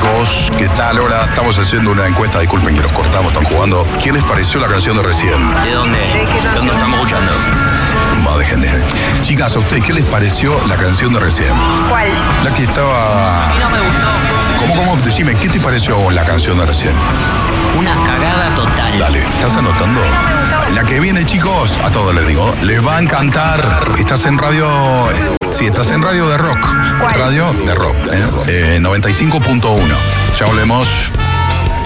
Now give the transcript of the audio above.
chicos, ¿qué tal? Ahora estamos haciendo una encuesta, disculpen que los cortamos, están jugando. ¿Qué les pareció la canción de recién? ¿De dónde? ¿De dónde estamos escuchando? No, dejen de... Chicas, ¿a ustedes qué les pareció la canción de recién? ¿Cuál? La que estaba... A mí no me gustó. ¿Cómo? Decime, ¿qué te pareció a vos la canción de recién? Una cagada total. Dale, ¿estás anotando? La que viene, chicos, a todos les digo, les va a encantar. Estás en radio... Sí, estás en radio de rock. ¿Cuál? Radio de rock, 95.1. Ya hablemos.